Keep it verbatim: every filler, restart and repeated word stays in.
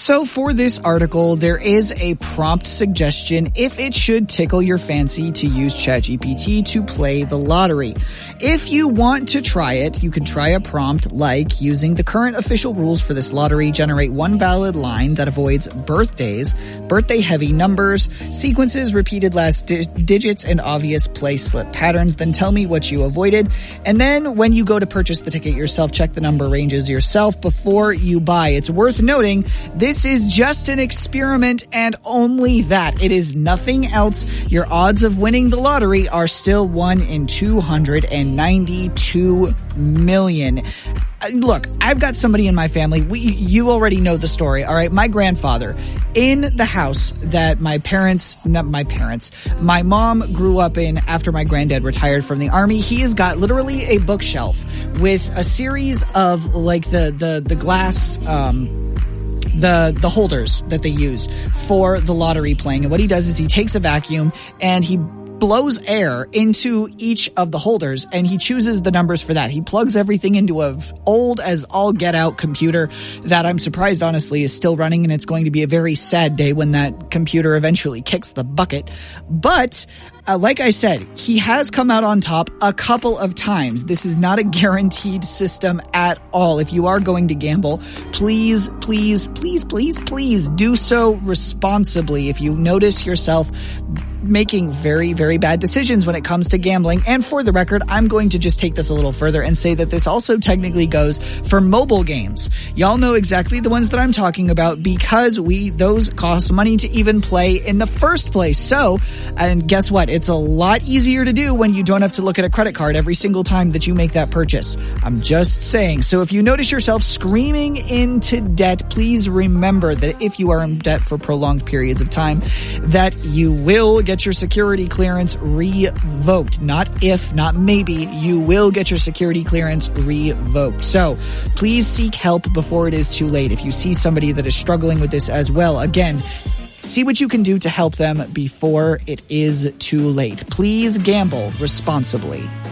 So for this article, there is a prompt suggestion if it should tickle your fancy to use ChatGPT to play the lottery. If you want to try it, you can try a prompt like, using the current official rules for this lottery, generate one valid line that avoids birthdays, birthday-heavy numbers, sequences, repeated last di- digits, and obvious play slip patterns. Then tell me what you avoided. And then when you go to purchase the ticket yourself, check the number ranges yourself before you buy. It's worth noting this is just an experiment and only that. It is nothing else. Your odds of winning the lottery are still one in two hundred ninety-two million. Look, I've got somebody in my family. We, you already know the story, all right? My grandfather, in the house that my parents, not my parents, my mom grew up in after my granddad retired from the army, he has got literally a bookshelf with a series of, like, the, the, the glass, um, the the holders that they use for the lottery playing. And what he does is he takes a vacuum and he blows air into each of the holders, and he chooses the numbers for that. He plugs everything into a old as all get out computer that I'm surprised honestly is still running, and it's going to be a very sad day when that computer eventually kicks the bucket. But Uh, like I said, he has come out on top a couple of times. This is not a guaranteed system at all. If you are going to gamble, please, please, please, please, please do so responsibly. If you notice yourself making very, very bad decisions when it comes to gambling. And for the record, I'm going to just take this a little further and say that this also technically goes for mobile games. Y'all know exactly the ones that I'm talking about because we, those cost money to even play in the first place. So, and guess what? It's a lot easier to do when you don't have to look at a credit card every single time that you make that purchase. I'm just saying. So if you notice yourself screaming into debt, please remember that if you are in debt for prolonged periods of time, that you will get your security clearance revoked. Not if, not maybe. You will get your security clearance revoked. So please seek help before it is too late. If you see somebody that is struggling with this as well, again, see what you can do to help them before it is too late. Please gamble responsibly.